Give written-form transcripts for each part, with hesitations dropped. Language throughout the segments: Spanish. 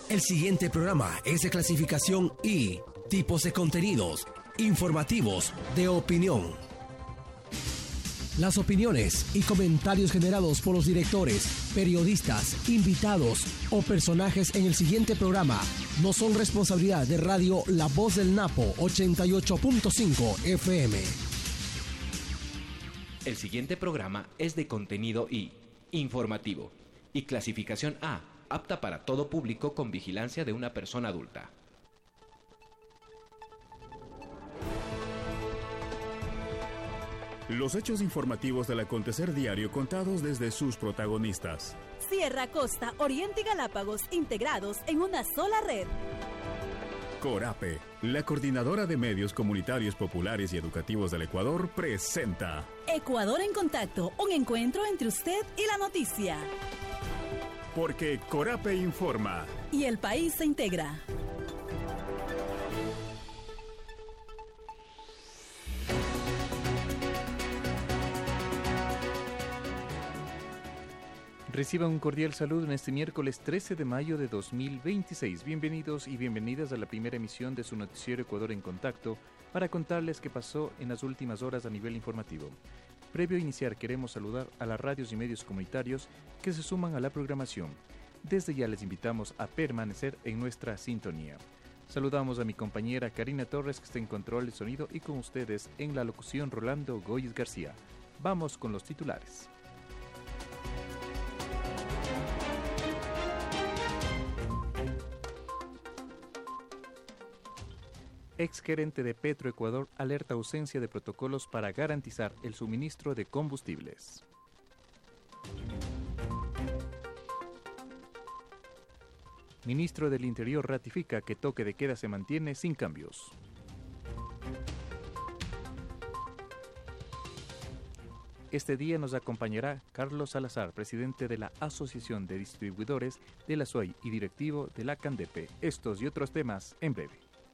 El siguiente programa es de clasificación I, tipos de contenidos, informativos, de opinión. Las opiniones y comentarios generados por los directores, periodistas, invitados o personajes en el siguiente programa no son responsabilidad de Radio La Voz del Napo 88.5 FM. El siguiente programa es de contenido I, informativo, y clasificación A, apta para todo público con vigilancia de una persona adulta. Los hechos informativos del acontecer diario contados desde sus protagonistas. Sierra, Costa, Oriente y Galápagos integrados en una sola red. Corape, la coordinadora de medios comunitarios populares y educativos del Ecuador, presenta Ecuador en Contacto, un encuentro entre usted y la noticia. Porque Corape informa. Y el país se integra. Reciban un cordial saludo en este miércoles 13 de mayo de 2026. Bienvenidos y bienvenidas a la primera emisión de su noticiero Ecuador en Contacto para contarles qué pasó en las últimas horas a nivel informativo. Previo a iniciar, queremos saludar a las radios y medios comunitarios que se suman a la programación. Desde ya les invitamos a permanecer en nuestra sintonía. Saludamos a mi compañera Karina Torres, que está en control de sonido, y con ustedes en la locución Rolando Goyes García. Vamos con los titulares. Exgerente de Petroecuador alerta ausencia de protocolos para garantizar el suministro de combustibles. Ministro del Interior ratifica que toque de queda se mantiene sin cambios. Este día nos acompañará Carlos Salazar, presidente de la Asociación de Distribuidores de la SUAY y directivo de la CANDEPE. Estos y otros temas en breve.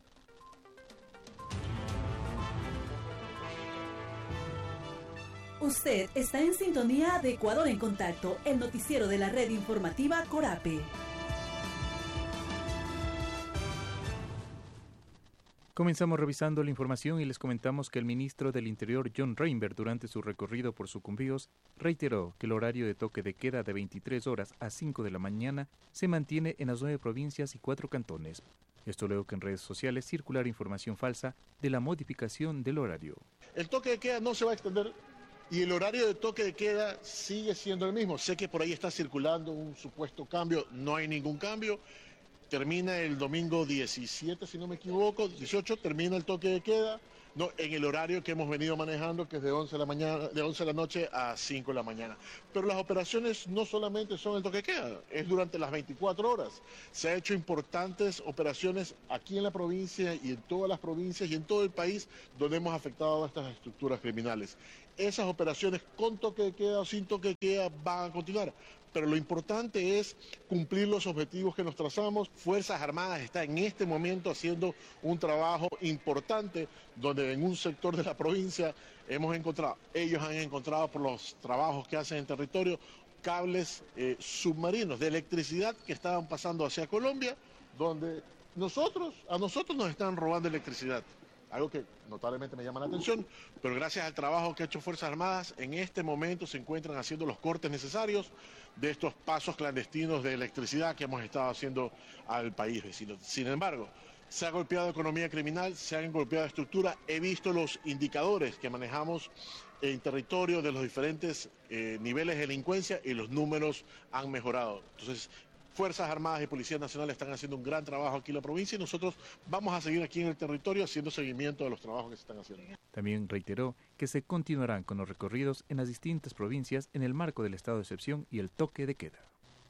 Usted está en sintonía de Ecuador en Contacto, el noticiero de la red informativa Corape. Comenzamos revisando la información y les comentamos que el ministro del Interior, John Reinberg, durante su recorrido por Sucumbíos, reiteró que el horario de toque de queda de 23 horas a 5 de la mañana se mantiene en las 9 provincias y 4 cantones. Esto luego que en redes sociales circulara información falsa de la modificación del horario. El toque de queda no se va a extender y el horario de toque de queda sigue siendo el mismo. Sé que por ahí está circulando un supuesto cambio, no hay ningún cambio. Termina el domingo 17, si no me equivoco, 18, termina el toque de queda, no, en el horario que hemos venido manejando, que es de 11 de la mañana, de 11 de la noche a 5 de la mañana. Pero las operaciones no solamente son el toque de queda, es durante las 24 horas. Se han hecho importantes operaciones aquí en la provincia y en todas las provincias y en todo el país donde hemos afectado a estas estructuras criminales. Esas operaciones con toque de queda o sin toque de queda van a continuar. Pero lo importante es cumplir los objetivos que nos trazamos. Fuerzas Armadas está en este momento haciendo un trabajo importante donde en un sector de la provincia ellos han encontrado por los trabajos que hacen en territorio, cables submarinos de electricidad que estaban pasando hacia Colombia, donde a nosotros nos están robando electricidad. Algo que notablemente me llama la atención, pero gracias al trabajo que ha hecho Fuerzas Armadas, en este momento se encuentran haciendo los cortes necesarios de estos pasos clandestinos de electricidad que hemos estado haciendo al país vecino. Sin embargo, se ha golpeado economía criminal, se han golpeado estructura. He visto los indicadores que manejamos en territorio de los diferentes niveles de delincuencia y los números han mejorado. Entonces, Fuerzas Armadas y Policía Nacional están haciendo un gran trabajo aquí en la provincia y nosotros vamos a seguir aquí en el territorio haciendo seguimiento de los trabajos que se están haciendo. También reiteró que se continuarán con los recorridos en las distintas provincias en el marco del estado de excepción y el toque de queda.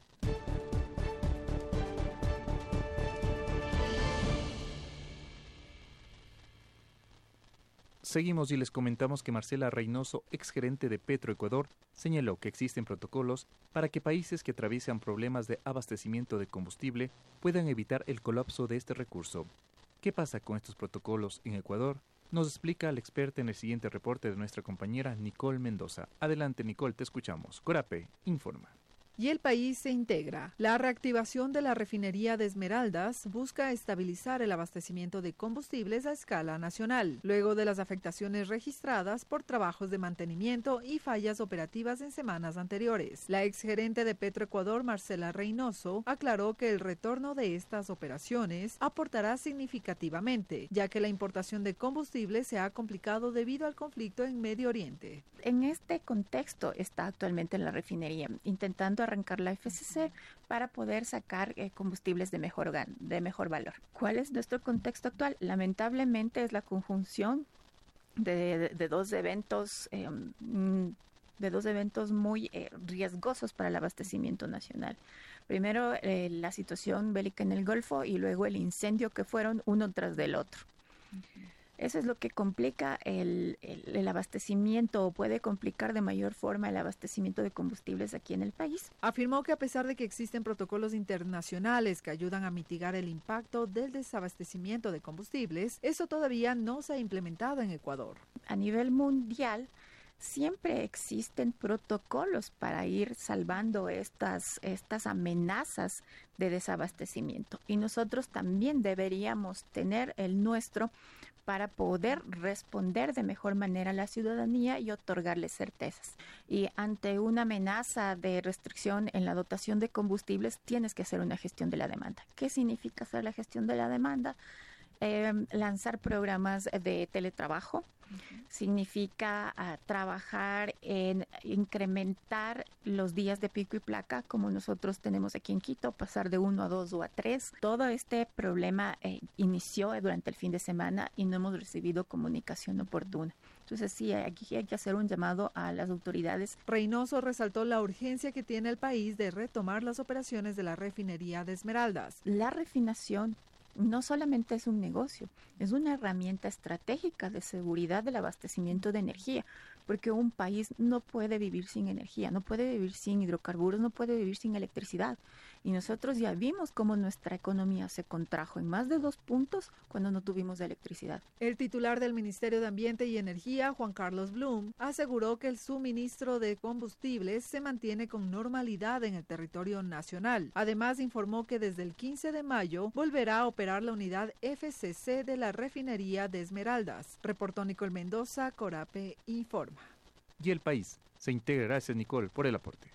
Seguimos y les comentamos que Marcela Reynoso, exgerente de Petroecuador, señaló que existen protocolos para que países que atraviesan problemas de abastecimiento de combustible puedan evitar el colapso de este recurso. ¿Qué pasa con estos protocolos en Ecuador? Nos explica la experta en el siguiente reporte de nuestra compañera Nicole Mendoza. Adelante, Nicole, te escuchamos. Corape informa. Y el país se integra. La reactivación de la refinería de Esmeraldas busca estabilizar el abastecimiento de combustibles a escala nacional, luego de las afectaciones registradas por trabajos de mantenimiento y fallas operativas en semanas anteriores. La exgerente de Petroecuador, Marcela Reynoso, aclaró que el retorno de estas operaciones aportará significativamente, ya que la importación de combustible se ha complicado debido al conflicto en Medio Oriente. En este contexto está actualmente la refinería, intentando arrancar la FCC para poder sacar combustibles de mejor valor. ¿Cuál es nuestro contexto actual? Lamentablemente es la conjunción de dos eventos muy riesgosos para el abastecimiento nacional. Primero, la situación bélica en el Golfo y luego el incendio que fueron uno tras del otro. Eso es lo que complica el abastecimiento o puede complicar de mayor forma el abastecimiento de combustibles aquí en el país. Afirmó que a pesar de que existen protocolos internacionales que ayudan a mitigar el impacto del desabastecimiento de combustibles, eso todavía no se ha implementado en Ecuador. A nivel mundial, siempre existen protocolos para ir salvando estas amenazas de desabastecimiento y nosotros también deberíamos tener el nuestro para poder responder de mejor manera a la ciudadanía y otorgarles certezas. Y ante una amenaza de restricción en la dotación de combustibles, tienes que hacer una gestión de la demanda. ¿Qué significa hacer la gestión de la demanda? Lanzar programas de teletrabajo. Significa trabajar en incrementar los días de pico y placa como nosotros tenemos aquí en Quito, pasar de 1 a 2 o a 3. Todo este problema inició durante el fin de semana y no hemos recibido comunicación oportuna. Entonces sí, aquí hay que hacer un llamado a las autoridades. Reynoso resaltó la urgencia que tiene el país de retomar las operaciones de la refinería de Esmeraldas. La refinación no solamente es un negocio, es una herramienta estratégica de seguridad del abastecimiento de energía, porque un país no puede vivir sin energía, no puede vivir sin hidrocarburos, no puede vivir sin electricidad. Y nosotros ya vimos cómo nuestra economía se contrajo en más de 2 puntos cuando no tuvimos electricidad. El titular del Ministerio de Ambiente y Energía, Juan Carlos Blum, aseguró que el suministro de combustibles se mantiene con normalidad en el territorio nacional. Además, informó que desde el 15 de mayo volverá a operar la unidad FCC de la refinería de Esmeraldas. Reportó Nicole Mendoza, Corape informa. Y el país se integra. Gracias, Nicole, por el aporte.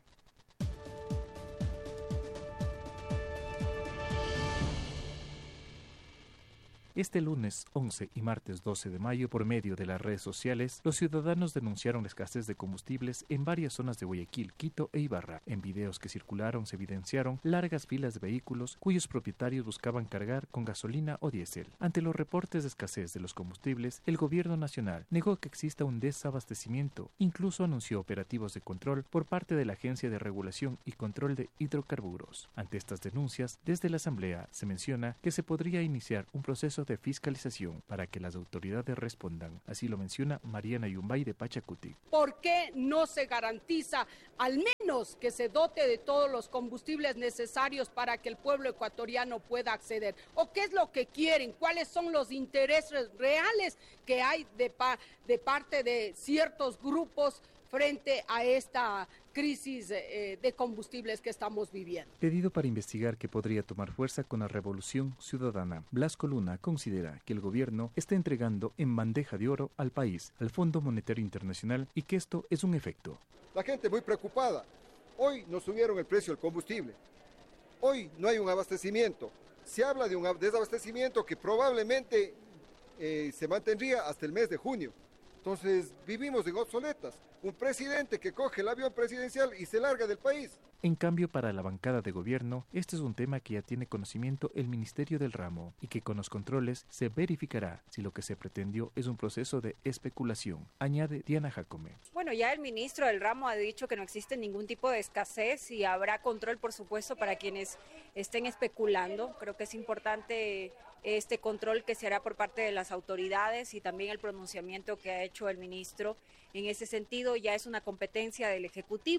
Este lunes 11 y martes 12 de mayo, por medio de las redes sociales, los ciudadanos denunciaron la escasez de combustibles en varias zonas de Guayaquil, Quito e Ibarra. En videos que circularon se evidenciaron largas filas de vehículos cuyos propietarios buscaban cargar con gasolina o diésel. Ante los reportes de escasez de los combustibles, el gobierno nacional negó que exista un desabastecimiento. Incluso anunció operativos de control por parte de la Agencia de Regulación y Control de Hidrocarburos. Ante estas denuncias, desde la Asamblea se menciona que se podría iniciar un proceso de fiscalización para que las autoridades respondan. Así lo menciona Mariana Yumbay de Pachacuti. ¿Por qué no se garantiza al menos que se dote de todos los combustibles necesarios para que el pueblo ecuatoriano pueda acceder? ¿O qué es lo que quieren? ¿Cuáles son los intereses reales que hay de parte de ciertos grupos frente a esta crisis de combustibles que estamos viviendo? Pedido para investigar que podría tomar fuerza con la revolución ciudadana. Blasco Luna considera que el gobierno está entregando en bandeja de oro al país, al Fondo Monetario Internacional, y que esto es un efecto. La gente muy preocupada. Hoy nos subieron el precio del combustible. Hoy no hay un abastecimiento. Se habla de un desabastecimiento que probablemente se mantendría hasta el mes de junio. Entonces vivimos en obsoletas. Un presidente que coge el avión presidencial y se larga del país. En cambio, para la bancada de gobierno, este es un tema que ya tiene conocimiento el Ministerio del Ramo y que con los controles se verificará si lo que se pretendió es un proceso de especulación, añade Diana Jacome. Bueno, ya el ministro del Ramo ha dicho que no existe ningún tipo de escasez y habrá control, por supuesto, para quienes estén especulando. Creo que es importante este control que se hará por parte de las autoridades y también el pronunciamiento que ha hecho el ministro. En ese sentido, ya es una competencia del Ejecutivo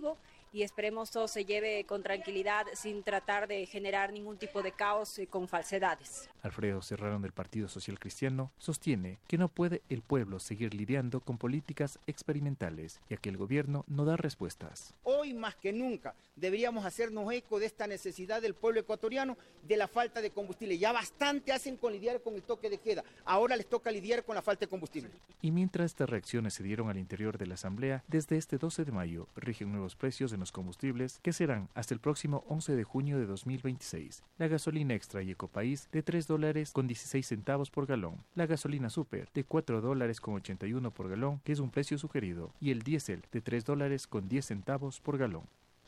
y esperemos todo se lleve con tranquilidad sin tratar de generar ningún tipo de caos con falsedades. Alfredo Serrano del Partido Social Cristiano sostiene que no puede el pueblo seguir lidiando con políticas experimentales, ya que el gobierno no da respuestas. Hoy más que nunca deberíamos hacernos eco de esta necesidad del pueblo ecuatoriano de la falta de combustible. Ya bastante hacen con lidiar con el toque de queda, ahora les toca lidiar con la falta de combustible. Y mientras estas reacciones se dieron al interior de la Asamblea, desde este 12 de mayo rigen nuevos precios en los combustibles que serán hasta el próximo 11 de junio de 2026. La gasolina extra y Ecopaís de $3.16 por galón, la gasolina super de $4.81 por galón, que es un precio sugerido, y el diésel de $3.10 por galón.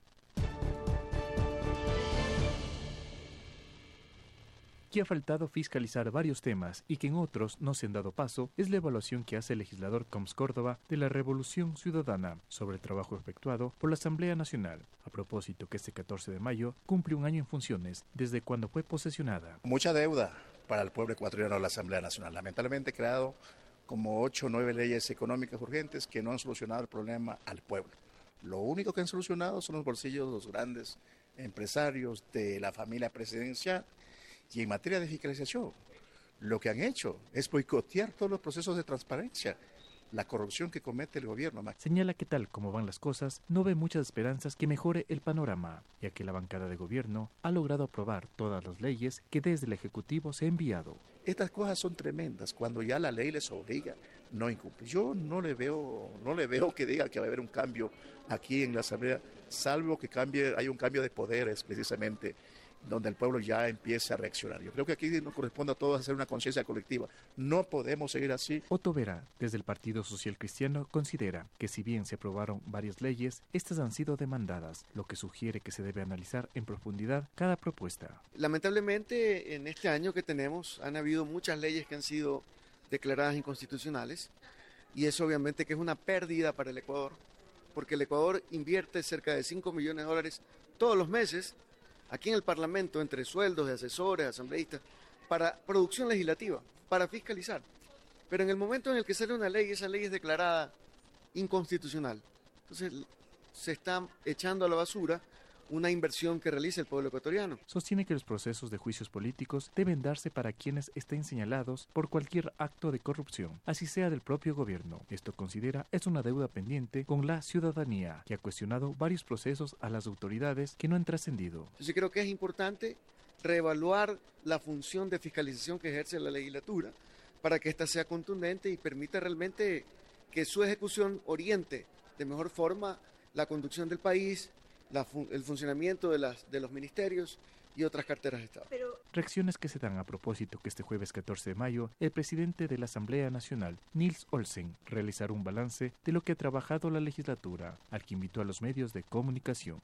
Que ha faltado fiscalizar varios temas y que en otros no se han dado paso es la evaluación que hace el legislador Coms Córdoba de la Revolución Ciudadana sobre el trabajo efectuado por la Asamblea Nacional, a propósito que este 14 de mayo cumple un año en funciones desde cuando fue posesionada. Mucha deuda para el pueblo ecuatoriano de la Asamblea Nacional, lamentablemente creado como 8 o 9 leyes económicas urgentes que no han solucionado el problema al pueblo. Lo único que han solucionado son los bolsillos de los grandes empresarios de la familia presidencial. Y en materia de fiscalización, lo que han hecho es boicotear todos los procesos de transparencia, la corrupción que comete el gobierno. Señala que tal como van las cosas, no ve muchas esperanzas que mejore el panorama, ya que la bancada de gobierno ha logrado aprobar todas las leyes que desde el Ejecutivo se ha enviado. Estas cosas son tremendas, cuando ya la ley les obliga, no incumple. Yo no le veo que diga que va a haber un cambio aquí en la Asamblea, salvo que hay un cambio de poderes precisamente, donde el pueblo ya empieza a reaccionar. Yo creo que aquí nos corresponde a todos hacer una conciencia colectiva. No podemos seguir así. Otto Vera, desde el Partido Social Cristiano, considera que si bien se aprobaron varias leyes, estas han sido demandadas, lo que sugiere que se debe analizar en profundidad cada propuesta. Lamentablemente, en este año que tenemos, han habido muchas leyes que han sido declaradas inconstitucionales, y eso obviamente que es una pérdida para el Ecuador, porque el Ecuador invierte cerca de $5 millones todos los meses aquí en el Parlamento, entre sueldos de asesores, asambleístas, para producción legislativa, para fiscalizar. Pero en el momento en el que sale una ley, esa ley es declarada inconstitucional. Entonces se está echando a la basura una inversión que realiza el pueblo ecuatoriano. Sostiene que los procesos de juicios políticos deben darse para quienes estén señalados por cualquier acto de corrupción, así sea del propio gobierno. Esto considera es una deuda pendiente con la ciudadanía, que ha cuestionado varios procesos a las autoridades que no han trascendido. Entonces creo que es importante reevaluar la función de fiscalización que ejerce la legislatura para que ésta sea contundente y permita realmente que su ejecución oriente de mejor forma la conducción del país, el funcionamiento de los ministerios y otras carteras de Estado. Reacciones que se dan a propósito que este jueves 14 de mayo, el presidente de la Asamblea Nacional, Nils Olsen, realizará un balance de lo que ha trabajado la legislatura, al que invitó a los medios de comunicación.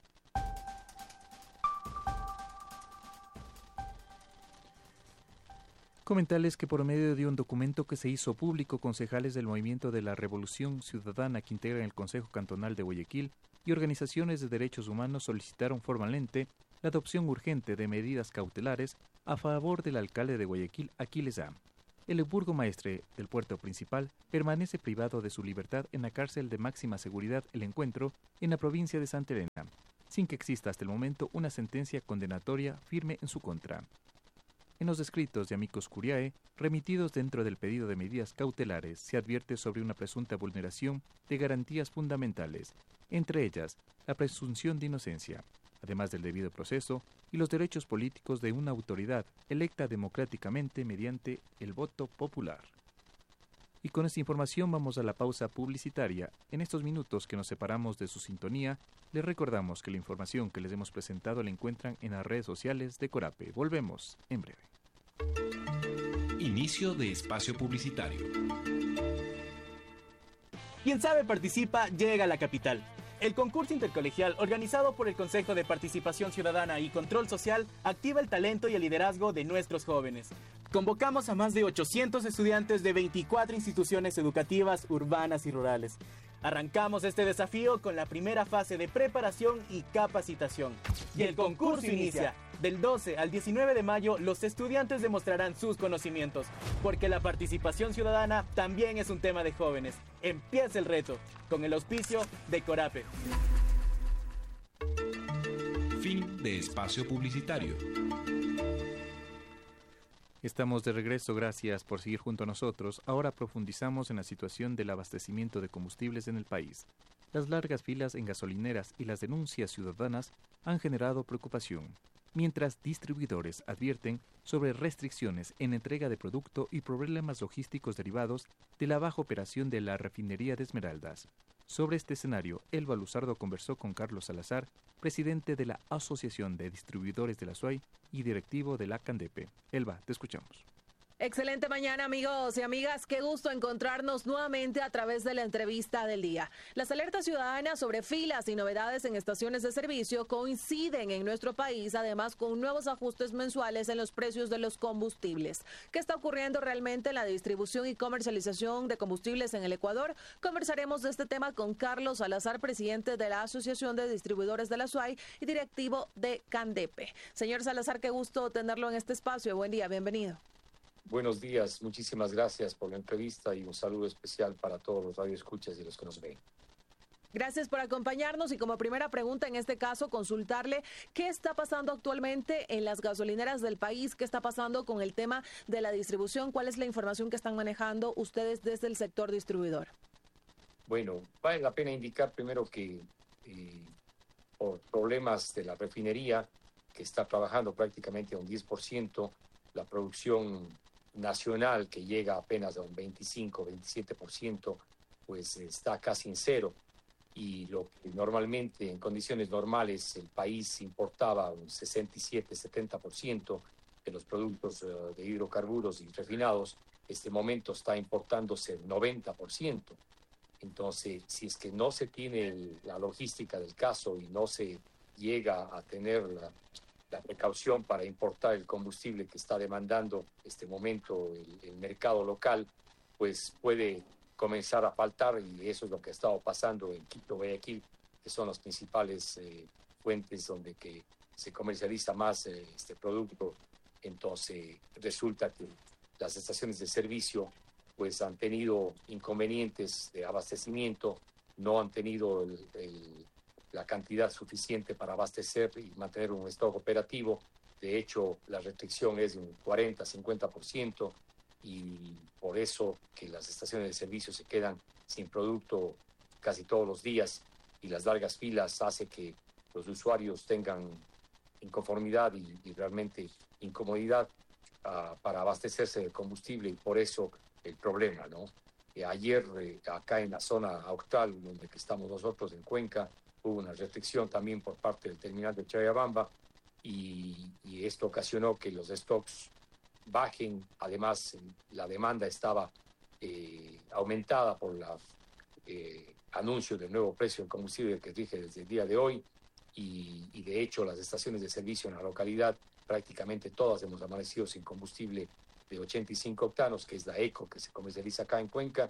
Comentarles que por medio de un documento que se hizo público, concejales del Movimiento de la Revolución Ciudadana que integran el Consejo Cantonal de Guayaquil y organizaciones de derechos humanos solicitaron formalmente la adopción urgente de medidas cautelares a favor del alcalde de Guayaquil, Aquiles A. El burgomaestre del puerto principal permanece privado de su libertad en la cárcel de máxima seguridad El Encuentro en la provincia de Santa Elena, sin que exista hasta el momento una sentencia condenatoria firme en su contra. En los escritos de Amicus Curiae, remitidos dentro del pedido de medidas cautelares, se advierte sobre una presunta vulneración de garantías fundamentales, entre ellas la presunción de inocencia, además del debido proceso y los derechos políticos de una autoridad electa democráticamente mediante el voto popular. Y con esta información vamos a la pausa publicitaria. En estos minutos que nos separamos de su sintonía, les recordamos que la información que les hemos presentado la encuentran en las redes sociales de Corape. Volvemos en breve. Inicio de espacio publicitario. Quien sabe participa, llega a la capital. El concurso intercolegial organizado por el Consejo de Participación Ciudadana y Control Social activa el talento y el liderazgo de nuestros jóvenes. Convocamos a más de 800 estudiantes de 24 instituciones educativas urbanas y rurales. Arrancamos este desafío con la primera fase de preparación y capacitación. Y el concurso inicia. Del 12 al 19 de mayo, los estudiantes demostrarán sus conocimientos, porque la participación ciudadana también es un tema de jóvenes. Empieza el reto, con el auspicio de Corape. Fin de espacio publicitario. Estamos de regreso, gracias por seguir junto a nosotros. Ahora profundizamos en la situación del abastecimiento de combustibles en el país. Las largas filas en gasolineras y las denuncias ciudadanas han generado preocupación, mientras distribuidores advierten sobre restricciones en entrega de producto y problemas logísticos derivados de la baja operación de la refinería de Esmeraldas. Sobre este escenario, Elba Luzardo conversó con Carlos Salazar, presidente de la Asociación de Distribuidores de la SUAY y directivo de la CANDEPE. Elba, te escuchamos. Excelente mañana, amigos y amigas. Qué gusto encontrarnos nuevamente a través de la entrevista del día. Las alertas ciudadanas sobre filas y novedades en estaciones de servicio coinciden en nuestro país, además con nuevos ajustes mensuales en los precios de los combustibles. ¿Qué está ocurriendo realmente en la distribución y comercialización de combustibles en el Ecuador? Conversaremos de este tema con Carlos Salazar, presidente de la Asociación de Distribuidores de la SUAY y directivo de CANDEPE. Señor Salazar, qué gusto tenerlo en este espacio. Buen día, bienvenido. Buenos días, muchísimas gracias por la entrevista y un saludo especial para todos los radioescuchas y los que nos ven. Gracias por acompañarnos y como primera pregunta en este caso consultarle qué está pasando actualmente en las gasolineras del país, qué está pasando con el tema de la distribución, cuál es la información que están manejando ustedes desde el sector distribuidor. Bueno, vale la pena indicar primero que por problemas de la refinería que está trabajando prácticamente a un 10%, la producción nacional que llega apenas a un 25-27%, pues está casi en cero. Y lo que normalmente, en condiciones normales, el país importaba un 67-70% de los productos de hidrocarburos y refinados, este momento está importándose el 90%. Entonces, si es que no se tiene la logística del caso y no se llega a tener la precaución para importar el combustible que está demandando este momento el mercado local, pues puede comenzar a faltar, y eso es lo que ha estado pasando en Quito, Guayaquil, que son las principales fuentes donde que se comercializa más este producto. Entonces resulta que las estaciones de servicio pues han tenido inconvenientes de abastecimiento, no han tenido la cantidad suficiente para abastecer y mantener un stock operativo. De hecho, la restricción es de un 40-50%, y por eso que las estaciones de servicio se quedan sin producto casi todos los días, y las largas filas hace que los usuarios tengan inconformidad y realmente incomodidad para abastecerse de combustible, y por eso el problema, ¿no? Ayer, acá en la zona austral, donde estamos nosotros en Cuenca, hubo una restricción también por parte del terminal de Challayabamba, y esto ocasionó que los stocks bajen. Además, la demanda estaba aumentada por el anuncio del nuevo precio del combustible que rige desde el día de hoy, y de hecho las estaciones de servicio en la localidad, prácticamente todas hemos amanecido sin combustible de 85 octanos, que es la ECO que se comercializa acá en Cuenca,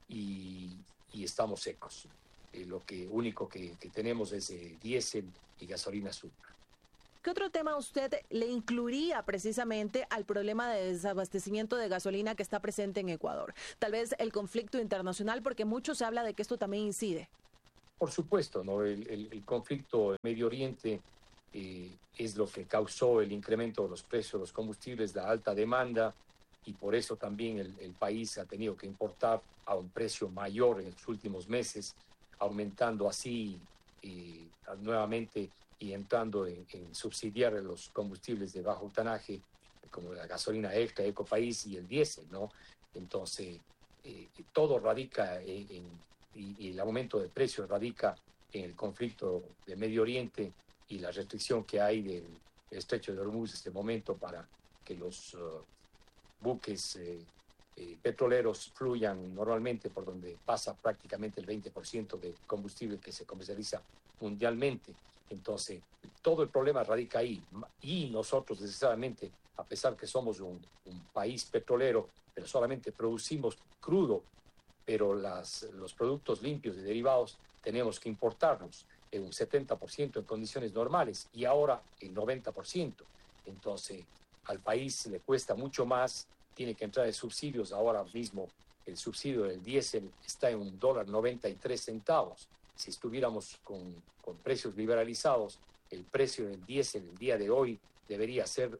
y estamos secos. Lo único que tenemos es diésel y gasolina azul. ¿Qué otro tema usted le incluiría precisamente al problema de desabastecimiento de gasolina que está presente en Ecuador? Tal vez el conflicto internacional, porque mucho se habla de que esto también incide. Por supuesto, ¿no? El conflicto en Medio Oriente es lo que causó el incremento de los precios de los combustibles, la alta demanda, y por eso también el país ha tenido que importar a un precio mayor en los últimos meses, aumentando así nuevamente y entrando en subsidiar los combustibles de bajo octanaje, como la gasolina extra, Ecopaís y el diésel, ¿no? Entonces, todo radica y el aumento de precios radica en el conflicto de Medio Oriente y la restricción que hay del estrecho de Hormuz en este momento para que los buques petroleros fluyan normalmente por donde pasa prácticamente el 20% de combustible que se comercializa mundialmente. Entonces, todo el problema radica ahí, y nosotros necesariamente, a pesar que somos un país petrolero, pero solamente producimos crudo, pero los productos limpios y derivados tenemos que importarlos en un 70% en condiciones normales, y ahora el 90%. Entonces, al país le cuesta mucho más, tiene que entrar de subsidios. Ahora mismo el subsidio del diésel está en $1.93. Si estuviéramos con precios liberalizados, el precio del diésel el día de hoy debería ser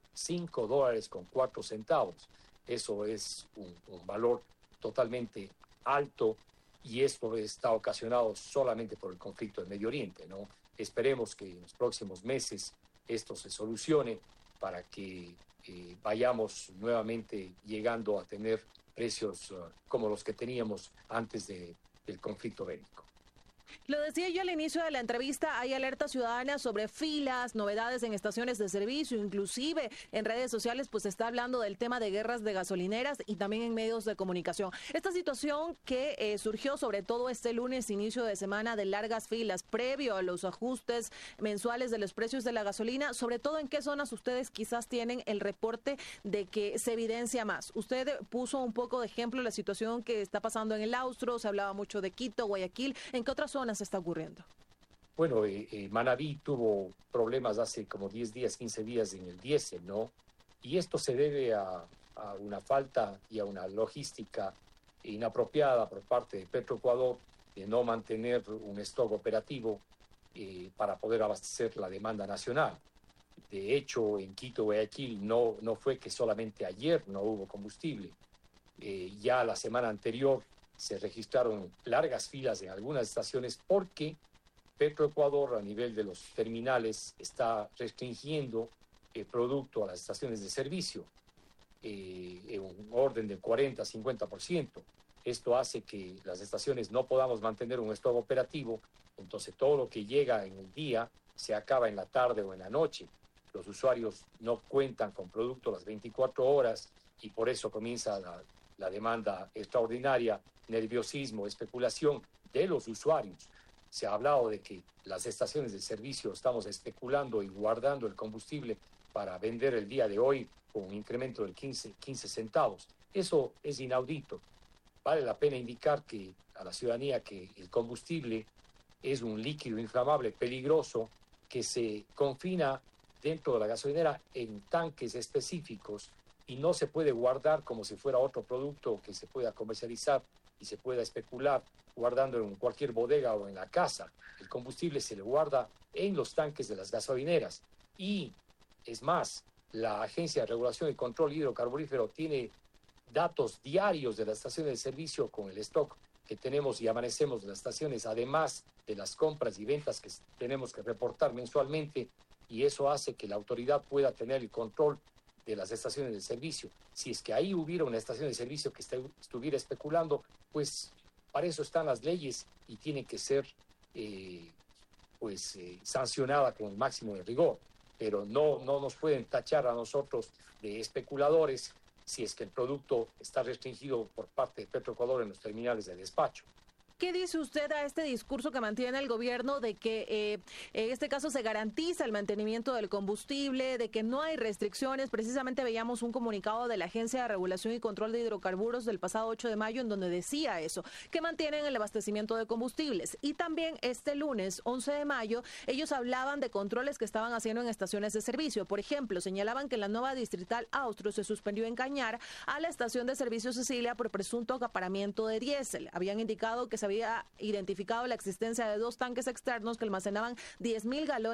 $5.04. Eso es un valor totalmente alto y esto está ocasionado solamente por el conflicto del Medio Oriente, ¿no? Esperemos que en los próximos meses esto se solucione para que vayamos nuevamente llegando a tener precios como los que teníamos antes del conflicto bélico. Lo decía yo al inicio de la entrevista, hay alerta ciudadana sobre filas, novedades en estaciones de servicio, inclusive en redes sociales pues se está hablando del tema de guerras de gasolineras y también en medios de comunicación. Esta situación que surgió sobre todo este lunes, inicio de semana, de largas filas previo a los ajustes mensuales de los precios de la gasolina, sobre todo en qué zonas ustedes quizás tienen el reporte de que se evidencia más. Usted puso un poco de ejemplo la situación que está pasando en el Austro, se hablaba mucho de Quito, Guayaquil, ¿en qué otras zonas está ocurriendo? Bueno, Manabí tuvo problemas hace como 10 días, 15 días en el diésel, ¿no? Y esto se debe a una falta y a una logística inapropiada por parte de Petroecuador de no mantener un stock operativo para poder abastecer la demanda nacional. De hecho, en Quito, Guayaquil, no fue que solamente ayer no hubo combustible. Ya la semana anterior se registraron largas filas en algunas estaciones porque Petroecuador a nivel de los terminales está restringiendo el producto a las estaciones de servicio en un orden del 40-50%. Esto hace que las estaciones no podamos mantener un stock operativo, entonces todo lo que llega en el día se acaba en la tarde o en la noche. Los usuarios no cuentan con producto las 24 horas y por eso comienza la demanda extraordinaria, nerviosismo, especulación de los usuarios. Se ha hablado de que las estaciones de servicio estamos especulando y guardando el combustible para vender el día de hoy con un incremento del 15 centavos. Eso es inaudito. Vale la pena indicar a la ciudadanía que el combustible es un líquido inflamable peligroso que se confina dentro de la gasolinera en tanques específicos y no se puede guardar como si fuera otro producto que se pueda comercializar y se pueda especular guardando en cualquier bodega o en la casa. El combustible se le guarda en los tanques de las gasolineras. Y, es más, la Agencia de Regulación y Control Hidrocarburífero tiene datos diarios de las estaciones de servicio con el stock que tenemos y amanecemos de las estaciones, además de las compras y ventas que tenemos que reportar mensualmente, y eso hace que la autoridad pueda tener el control de las estaciones de servicio. Si es que ahí hubiera una estación de servicio que estuviera especulando, pues para eso están las leyes y tiene que ser sancionada con el máximo de rigor. Pero no nos pueden tachar a nosotros de especuladores si es que el producto está restringido por parte de Petroecuador en los terminales de despacho. ¿Qué dice usted a este discurso que mantiene el gobierno de que en este caso se garantiza el mantenimiento del combustible, de que no hay restricciones? Precisamente veíamos un comunicado de la Agencia de Regulación y Control de Hidrocarburos del pasado 8 de mayo en donde decía eso, que mantienen el abastecimiento de combustibles. Y también este lunes, 11 de mayo, ellos hablaban de controles que estaban haciendo en estaciones de servicio. Por ejemplo, señalaban que en la nueva distrital Austro se suspendió en Cañar a la estación de servicio Cecilia por presunto acaparamiento de diésel. Habían indicado que se había identificado la existencia de 2 tanques externos que almacenaban 10,000 galones